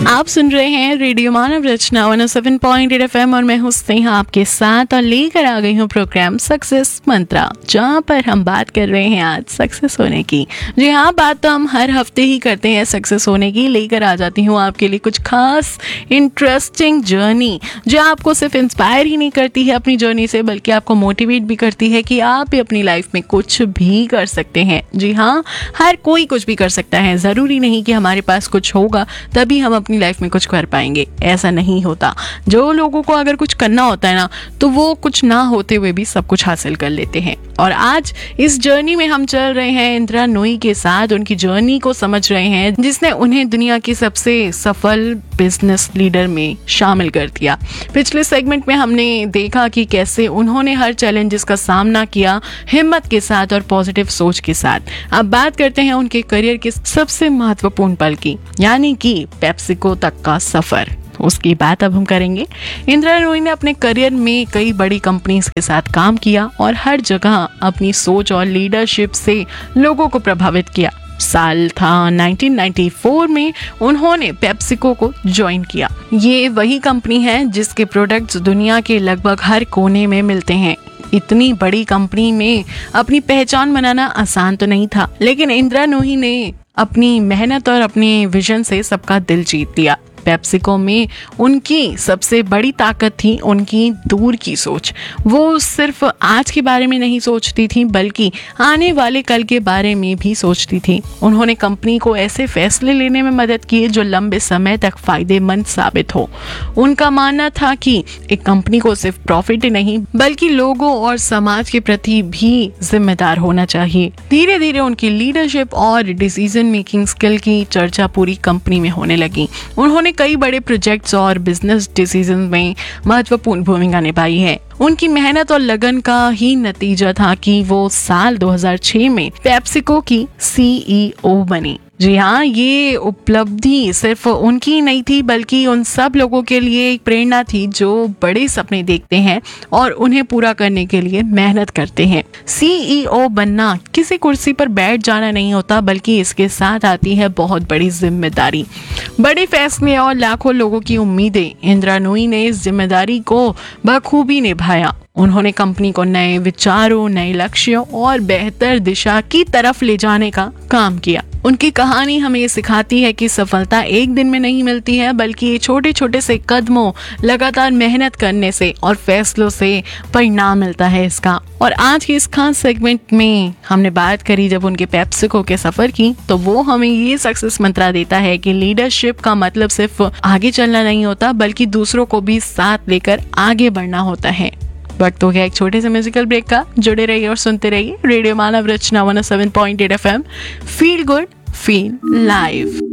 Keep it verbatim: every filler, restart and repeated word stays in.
आप सुन रहे हैं रेडियो मानव रचना one O seven point eight F M और मैं हूँ स्नेहा आपके साथ और लेकर आ गई हूँ प्रोग्राम सक्सेस मंत्रा, जहाँ पर हम बात कर रहे हैं आज सक्सेस होने की। जी हाँ, बात तो हम हर हफ्ते ही करते हैं सक्सेस होने की। लेकर आ जाती हूँ आपके लिए कुछ खास इंटरेस्टिंग जर्नी जो आपको सिर्फ इंस्पायर ही नहीं करती है अपनी जर्नी से, बल्कि आपको मोटिवेट भी करती है कि आप भी अपनी लाइफ में कुछ भी कर सकते हैं। जी हाँ, हर कोई कुछ भी कर सकता है। ज़रूरी नहीं कि हमारे पास कुछ होगा तभी हम अपनी लाइफ में कुछ कर पाएंगे, ऐसा नहीं होता। जो लोगों को अगर कुछ करना होता है ना, तो वो कुछ ना होते हुए भी सब कुछ हासिल कर लेते हैं। और आज इस जर्नी में हम चल रहे हैं इंदिरा नूई के साथ, उनकी जर्नी को समझ रहे हैं जिसने उन्हें दुनिया की सबसे सफल बिजनेस लीडर में शामिल कर दिया। पिछले सेगमेंट में हमने देखा कि कैसे उन्होंने हर चैलेंजेस का सामना किया हिम्मत के साथ और पॉजिटिव सोच के साथ। अब बात करते हैं उनके करियर के सबसे महत्वपूर्ण पल की, यानी कि पेप्सिको तक का सफर। उसकी बात अब हम करेंगे। इंदिरा नूई ने अपने करियर में कई बड़ी कंपनीज के साथ काम किया और हर जगह अपनी सोच और लीडरशिप से लोगों को प्रभावित किया। साल था नाइनटीन नाइंटी फोर में उन्होंने पेप्सिको को ज्वाइन किया। ये वही कंपनी है जिसके प्रोडक्ट्स दुनिया के लगभग हर कोने में मिलते हैं। इतनी बड़ी कंपनी में अपनी पहचान बनाना आसान तो नहीं था, लेकिन इंदिरा नूई ने अपनी मेहनत और अपने विजन से सबका दिल जीत लिया। पेप्सिको में उनकी सबसे बड़ी ताकत थी उनकी दूर की सोच। वो सिर्फ आज के बारे में नहीं सोचती थी, बल्कि आने वाले कल के बारे में भी सोचती थी। उन्होंने कंपनी को ऐसे फैसले लेने में मदद की जो लंबे समय तक फायदेमंद साबित हो। उनका मानना था कि एक कंपनी को सिर्फ प्रॉफिट नहीं, बल्कि लोगों और समाज के प्रति भी जिम्मेदार होना चाहिए। धीरे धीरे उनकी लीडरशिप और डिसीजन मेकिंग स्किल की चर्चा पूरी कंपनी में होने लगी। उन्होंने कई बड़े प्रोजेक्ट्स और बिजनेस डिसीजन में महत्वपूर्ण भूमिका निभाई है। उनकी मेहनत और लगन का ही नतीजा था कि वो साल दो हज़ार छह में पेप्सिको की सी ई ओ बनी। जी हाँ, ये उपलब्धि सिर्फ उनकी ही नहीं थी, बल्कि उन सब लोगों के लिए एक प्रेरणा थी जो बड़े सपने देखते हैं और उन्हें पूरा करने के लिए मेहनत करते हैं। सी ई ओ बनना किसी कुर्सी पर बैठ जाना नहीं होता, बल्कि इसके साथ आती है बहुत बड़ी जिम्मेदारी, बड़े फैसले और लाखों लोगों की उम्मीदें। इंदिरा नूई ने इस जिम्मेदारी को बखूबी निभाया। उन्होंने कंपनी को नए विचारों, नए लक्ष्यों और बेहतर दिशा की तरफ ले जाने का काम किया। उनकी कहानी हमें ये सिखाती है कि सफलता एक दिन में नहीं मिलती है, बल्कि छोटे छोटे से कदमों, लगातार मेहनत करने से और फैसलों से परिणाम मिलता है इसका। और आज के इस खास सेगमेंट में हमने बात करी जब उनके पेप्सिको के सफर की, तो वो हमें ये सक्सेस मंत्रा देता है कि लीडरशिप का मतलब सिर्फ आगे चलना नहीं होता, बल्कि दूसरों को भी साथ लेकर आगे बढ़ना होता है। वक्त हो गया एक छोटे से म्यूजिकल ब्रेक का। जुड़े रहिए और सुनते रहिए रेडियो मानव रचना one O seven point eight F M. Feel good, feel live.